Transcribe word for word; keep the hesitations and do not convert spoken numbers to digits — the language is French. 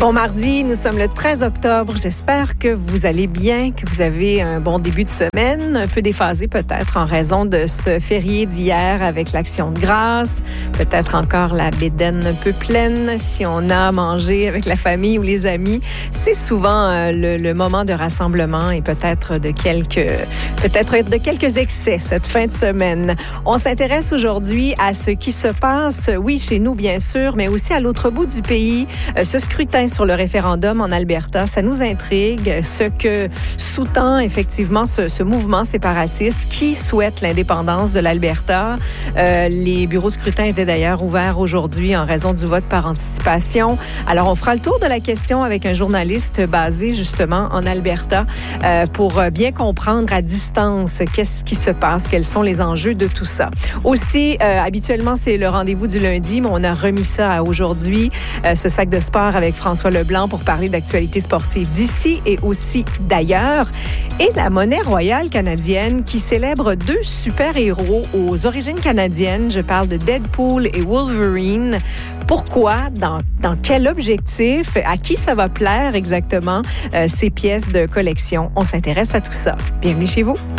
Bon mardi, nous sommes le treize octobre. J'espère que vous allez bien, que vous avez un bon début de semaine, un peu déphasé peut-être en raison de ce férié d'hier avec l'Action de grâce, peut-être encore la bédaine un peu pleine si on a mangé avec la famille ou les amis. C'est souvent euh, le, le moment de rassemblement et peut-être de quelques, peut-être de quelques excès cette fin de semaine. On s'intéresse aujourd'hui à ce qui se passe, oui, chez nous bien sûr, mais aussi à l'autre bout du pays. Euh, ce scrutin sur le référendum en Alberta, ça nous intrigue. Ce que sous-tend effectivement ce, ce mouvement séparatiste qui souhaite l'indépendance de l'Alberta. Euh, les bureaux de scrutin étaient d'ailleurs ouverts aujourd'hui en raison du vote par anticipation. Alors, on fera le tour de la question avec un journaliste basé justement en Alberta euh, pour bien comprendre à distance qu'est-ce qui se passe, quels sont les enjeux de tout ça. Aussi, euh, habituellement, c'est le rendez-vous du lundi, mais on a remis ça à aujourd'hui, euh, ce sac de sport avec François Leblanc pour parler d'actualités sportives d'ici et aussi d'ailleurs. Et la monnaie royale canadienne qui célèbre deux super-héros aux origines canadiennes. Je parle de Deadpool et Wolverine. Pourquoi? Dans, dans quel objectif? À qui ça va plaire exactement, euh, ces pièces de collection? On s'intéresse à tout ça. Bienvenue chez vous.